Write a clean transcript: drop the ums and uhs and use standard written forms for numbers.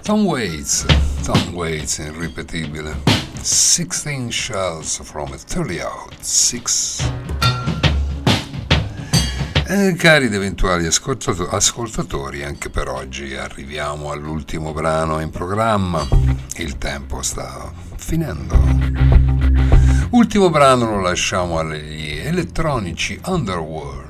Tom Waits irripetibile. 16 shells from a 30 out 6. Cari ed eventuali ascoltatori, anche per oggi arriviamo all'ultimo brano in programma. Il tempo sta finendo. Ultimo brano lo lasciamo agli elettronici Underworld.